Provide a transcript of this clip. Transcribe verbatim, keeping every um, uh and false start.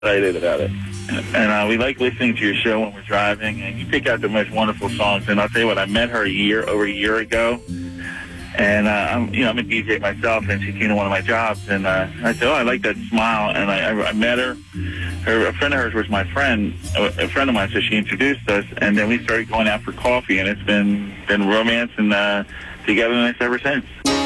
excited about it. And uh, we like listening to your show when we're driving, and you pick out the most wonderful songs. And I'll tell you what, I met her a year, over a year ago, and uh, I'm, you know, I'm a D J myself, and she came to one of my jobs, and uh, I said, oh, I like that smile, and I, I, I met her. Her, a friend of hers was my friend, a friend of mine, so she introduced us, and then we started going out for coffee, and it's been been romance and uh, togetherness ever since.